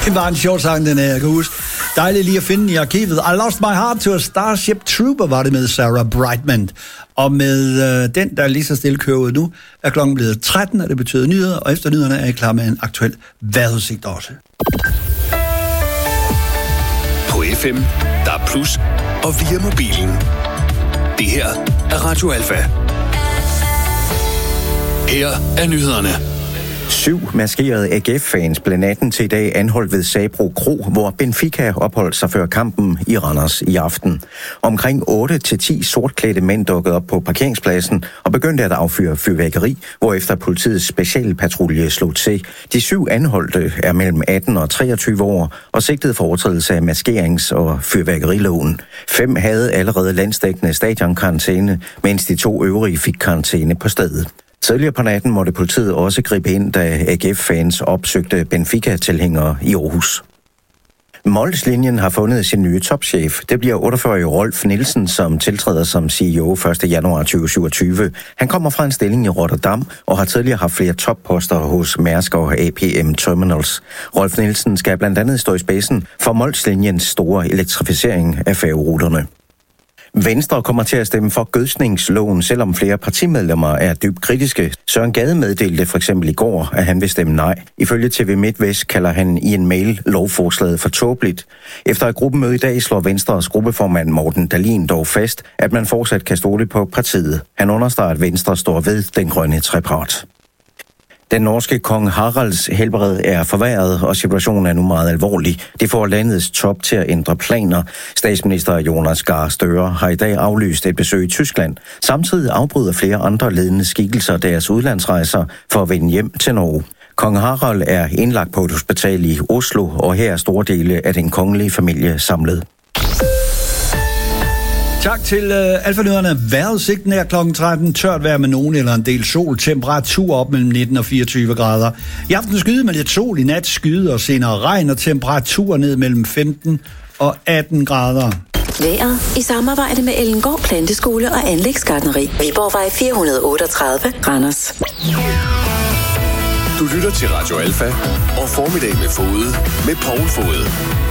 Det var en sjov sang, den her, jeg kan huske. Dejligt lige at finde i arkivet. I Lost My Heart to a Starship Trooper var det med Sarah Brightman. Og med den, der er lige så stille kører ud nu, er klokken blevet 13, og det betyder nyheder, og efter nyhederne er jeg klar med en aktuel vejrudsigt også. På FM, der er plus, og via mobilen. Det her er Radio Alfa. Her er nyhederne. 7 maskerede AGF-fans blev natten til i dag anholdt ved Sabro Kro, hvor Benfica opholdt sig før kampen i Randers i aften. Omkring 8-10 sortklædte mænd dukkede op på parkeringspladsen og begyndte at affyre fyrværkeri, hvorefter politiets specialpatrulje slog til. De 7 anholdte er mellem 18 og 23 år og sigtet for overtrædelse af maskerings- og fyrværkeriloven. 5 havde allerede landsdækkende stadionkarantæne, mens de 2 øvrige fik karantæne på stedet. Tidligere på natten måtte politiet også gribe ind, da AGF-fans opsøgte Benfica-tilhængere i Aarhus. Mols-linjen har fundet sin nye topchef. Det bliver 48-årige Rolf Nielsen, som tiltræder som CEO 1. januar 2027. Han kommer fra en stilling i Rotterdam og har tidligere haft flere topposter hos Mærsk og APM Terminals. Rolf Nielsen skal blandt andet stå i spidsen for Mols-linjens store elektrificering af færgeruterne. Venstre kommer til at stemme for gødsningsloven, selvom flere partimedlemmer er dybt kritiske. Søren Gade meddelte for eksempel i går, at han vil stemme nej. Ifølge TV MidtVest kalder han i en mail lovforslaget for tåbeligt. Efter et gruppemøde i dag slår Venstres gruppeformand Morten Dahlin dog fast, at man fortsat kan stole på partiet. Han understreger, at Venstre står ved den grønne trepart. Den norske kong Haralds helbred er forværret, og situationen er nu meget alvorlig. Det får landets top til at ændre planer. Statsminister Jonas Gahr Støre har i dag aflyst et besøg i Tyskland. Samtidig afbryder flere andre ledende skikkelser deres udlandsrejser for at vende hjem til Norge. Kong Harald er indlagt på et hospital i Oslo, og her er store dele af den kongelige familie samlet. Tak til Alfa-nyhederne. Vejrudsigten er klokken 13. Tørt vejr med nogen eller en del sol. Temperatur op mellem 19 og 24 grader. I aften skyde med lidt sol, i nat skyde og senere regn, og temperatur ned mellem 15 og 18 grader. Vejret i samarbejde med Ellengård Planteskole og Anlægsgartneri. Viborgvej 438, Randers. Du lytter til Radio Alfa og Formiddag med Fode med Poul Fode.